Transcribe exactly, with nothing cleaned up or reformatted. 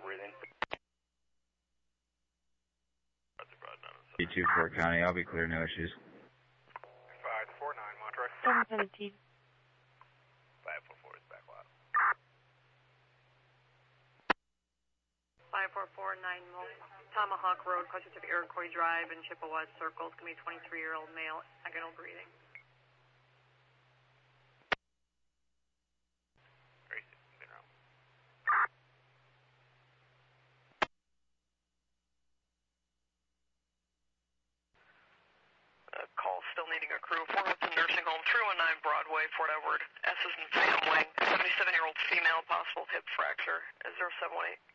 breathing. B two Fort County, I'll be clear, no issues. five four nine, Monterey. seven seventeen. five four four is back lot. five four four nine Tomahawk Road, closer to Iroquois Drive and Chippewa Circle. It's going to be a twenty-three-year-old male, agonal breathing. Uh, call still needing a crew. Fort Hudson Nursing Home, three one nine Broadway, Fort Edward. S is in family. seventy-seven-year-old female, possible hip fracture. zero seven one eight.